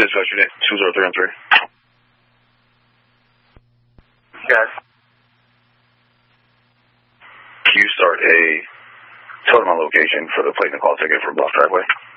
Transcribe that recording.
dispatch unit 203 on 3. Yes. Can you start a totem on location for the plate and call ticket for Bluff Driveway?